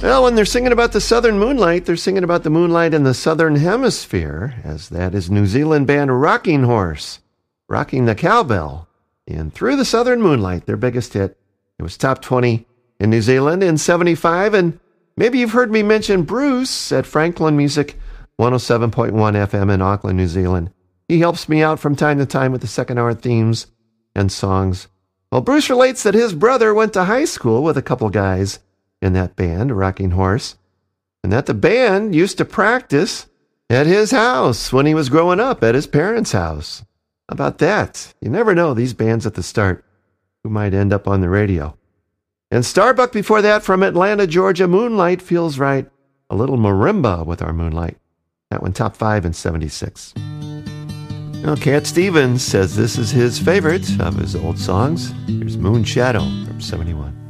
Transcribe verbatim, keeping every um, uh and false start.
Well, when they're singing about the Southern Moonlight, they're singing about the moonlight in the Southern Hemisphere, as that is New Zealand band Rocking Horse, rocking the cowbell. And Through the Southern Moonlight, their biggest hit. It was top twenty in New Zealand in seventy-five, and maybe you've heard me mention Bruce at Franklin Music one oh seven point one F M in Auckland, New Zealand. He helps me out from time to time with the second hour themes and songs. Well, Bruce relates that his brother went to high school with a couple guys in that band, Rocking Horse, and that the band used to practice at his house when he was growing up, at his parents' house. How about that? You never know, these bands at the start, who might end up on the radio. And Starbuck before that from Atlanta, Georgia, Moonlight Feels Right. A little marimba with our Moonlight. That one top five in seventy-six. Now, Cat Stevens says this is his favorite of his old songs. Here's Moon Shadow from seventy-one.